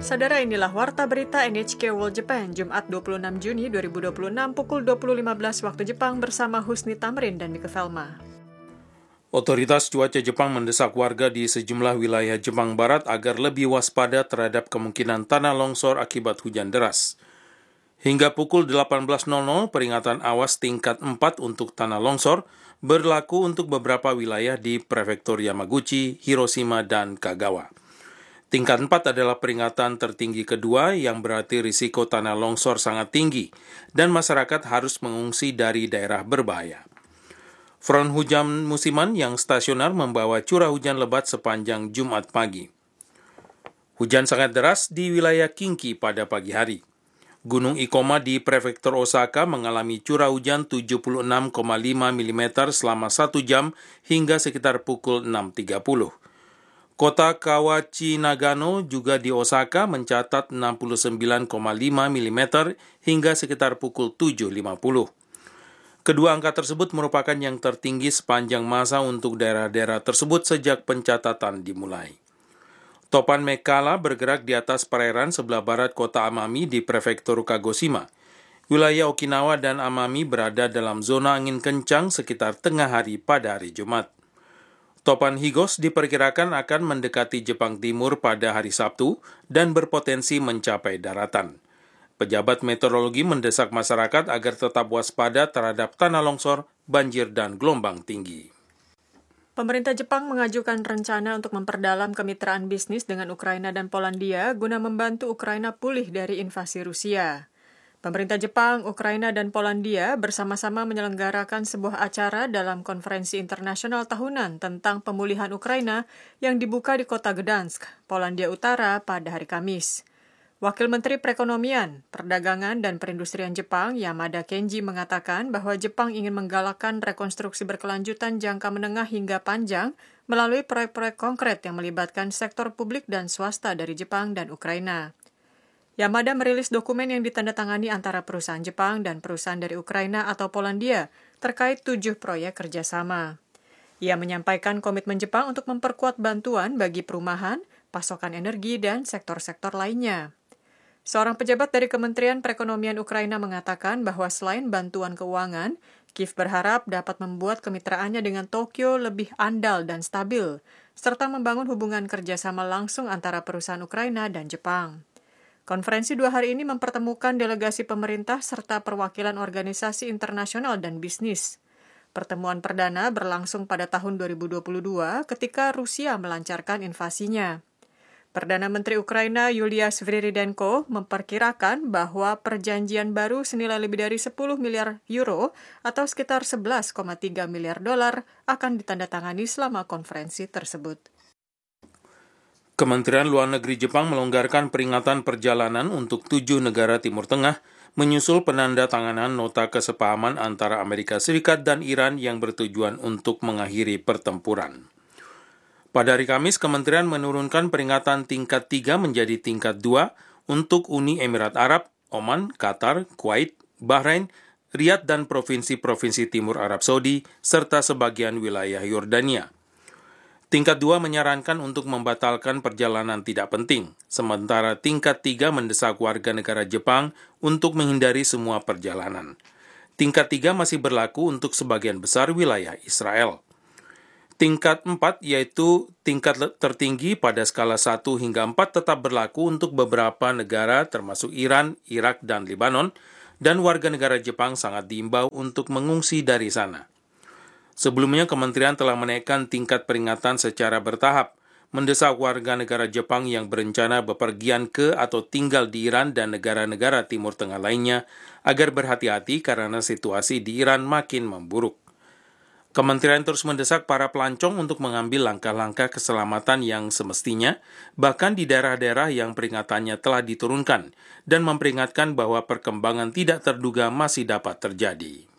Saudara, inilah Warta Berita NHK World Japan, Jumat 26 Juni 2026 pukul 20.15 waktu Jepang bersama Husni Tamrin dan Mika Velma. Otoritas cuaca Jepang mendesak warga di sejumlah wilayah Jepang Barat agar lebih waspada terhadap kemungkinan tanah longsor akibat hujan deras. Hingga pukul 18.00, peringatan awas tingkat 4 untuk tanah longsor berlaku untuk beberapa wilayah di Prefektur Yamaguchi, Hiroshima, dan Kagawa. Tingkat 4 adalah peringatan tertinggi kedua yang berarti risiko tanah longsor sangat tinggi dan masyarakat harus mengungsi dari daerah berbahaya. Front hujan musiman yang stasioner membawa curah hujan lebat sepanjang Jumat pagi. Hujan sangat deras di wilayah Kinki pada pagi hari. Gunung Ikoma di Prefektur Osaka mengalami curah hujan 76,5 mm selama 1 jam hingga sekitar pukul 6.30. Kota Kawachi Nagano juga di Osaka mencatat 69,5 mm hingga sekitar pukul 7.50. Kedua angka tersebut merupakan yang tertinggi sepanjang masa untuk daerah-daerah tersebut sejak pencatatan dimulai. Topan Mekala bergerak di atas perairan sebelah barat kota Amami di Prefektur Kagoshima. Wilayah Okinawa dan Amami berada dalam zona angin kencang sekitar tengah hari pada hari Jumat. Topan Higos diperkirakan akan mendekati Jepang Timur pada hari Sabtu dan berpotensi mencapai daratan. Pejabat meteorologi mendesak masyarakat agar tetap waspada terhadap tanah longsor, banjir, dan gelombang tinggi. Pemerintah Jepang mengajukan rencana untuk memperdalam kemitraan bisnis dengan Ukraina dan Polandia guna membantu Ukraina pulih dari invasi Rusia. Pemerintah Jepang, Ukraina, dan Polandia bersama-sama menyelenggarakan sebuah acara dalam konferensi internasional tahunan tentang pemulihan Ukraina yang dibuka di kota Gdansk, Polandia Utara pada hari Kamis. Wakil Menteri Perekonomian, Perdagangan, dan Perindustrian Jepang, Yamada Kenji, mengatakan bahwa Jepang ingin menggalakkan rekonstruksi berkelanjutan jangka menengah hingga panjang melalui proyek-proyek konkret yang melibatkan sektor publik dan swasta dari Jepang dan Ukraina. Yamada merilis dokumen yang ditandatangani antara perusahaan Jepang dan perusahaan dari Ukraina atau Polandia terkait 7 proyek kerjasama. Ia menyampaikan komitmen Jepang untuk memperkuat bantuan bagi perumahan, pasokan energi, dan sektor-sektor lainnya. Seorang pejabat dari Kementerian Perekonomian Ukraina mengatakan bahwa selain bantuan keuangan, Kiev berharap dapat membuat kemitraannya dengan Tokyo lebih andal dan stabil, serta membangun hubungan kerjasama langsung antara perusahaan Ukraina dan Jepang. Konferensi 2 hari ini mempertemukan delegasi pemerintah serta perwakilan organisasi internasional dan bisnis. Pertemuan perdana berlangsung pada tahun 2022 ketika Rusia melancarkan invasinya. Perdana Menteri Ukraina Yulia Sviridenko memperkirakan bahwa perjanjian baru senilai lebih dari 10 miliar euro atau sekitar 11,3 miliar dolar akan ditandatangani selama konferensi tersebut. Kementerian Luar Negeri Jepang melonggarkan peringatan perjalanan untuk 7 negara Timur Tengah menyusul penandatanganan nota kesepahaman antara Amerika Serikat dan Iran yang bertujuan untuk mengakhiri pertempuran. Pada hari Kamis, Kementerian menurunkan peringatan tingkat 3 menjadi tingkat 2 untuk Uni Emirat Arab, Oman, Qatar, Kuwait, Bahrain, Riyadh, dan provinsi-provinsi Timur Arab Saudi, serta sebagian wilayah Yordania. Tingkat 2 menyarankan untuk membatalkan perjalanan tidak penting, sementara tingkat 3 mendesak warga negara Jepang untuk menghindari semua perjalanan. Tingkat 3 masih berlaku untuk sebagian besar wilayah Israel. Tingkat 4, yaitu tingkat tertinggi pada skala 1 hingga 4 tetap berlaku untuk beberapa negara termasuk Iran, Irak, dan Lebanon, dan warga negara Jepang sangat diimbau untuk mengungsi dari sana. Sebelumnya, Kementerian telah menaikkan tingkat peringatan secara bertahap, mendesak warga negara Jepang yang berencana bepergian ke atau tinggal di Iran dan negara-negara Timur Tengah lainnya agar berhati-hati karena situasi di Iran makin memburuk. Kementerian terus mendesak para pelancong untuk mengambil langkah-langkah keselamatan yang semestinya, bahkan di daerah-daerah yang peringatannya telah diturunkan, dan memperingatkan bahwa perkembangan tidak terduga masih dapat terjadi.